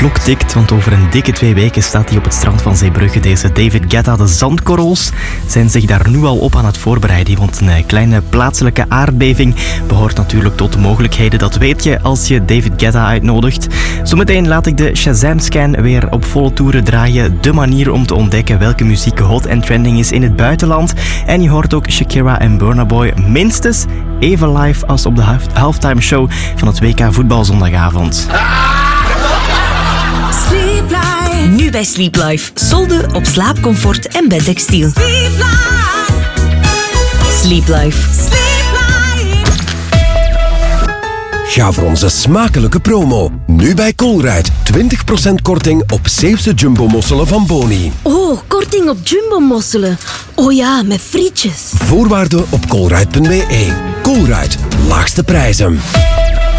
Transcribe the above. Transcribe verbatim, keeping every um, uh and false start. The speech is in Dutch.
klok tikt, want over een dikke twee weken staat hij op het strand van Zeebrugge. Deze David Guetta. De zandkorrels zijn zich daar nu al op aan het voorbereiden, want een kleine plaatselijke aardbeving behoort natuurlijk tot de mogelijkheden. Dat weet je als je David Guetta uitnodigt. Zometeen laat ik de Shazam-scan weer op volle toeren draaien. De manier om te ontdekken welke muziek hot en trending is in het buitenland. En je hoort ook Shakira en Burna Boy minstens even live als op de halftime show van het W K voetbal zondagavond. Sleep Life. Nu bij Sleep Life. Solden op slaapcomfort en bedtextiel. Sleep Life. Sleep Life. Sleep Life. Ga voor onze smakelijke promo. Nu bij Colruyt. twintig procent korting op Zeeuwse jumbo-mosselen van Boni. Oh, korting op jumbo-mosselen. Oh ja, met frietjes. Voorwaarden op colruyt punt b e. Colruyt. Laagste prijzen.